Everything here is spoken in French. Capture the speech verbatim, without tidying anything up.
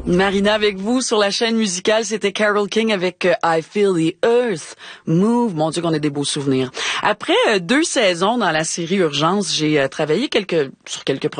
Marina avec vous sur la chaîne musicale, c'était Carole King avec euh, I Feel the Earth Move. Mon Dieu qu'on a des beaux souvenirs. Après euh, deux saisons dans la série Urgence, j'ai euh, travaillé quelques sur quelques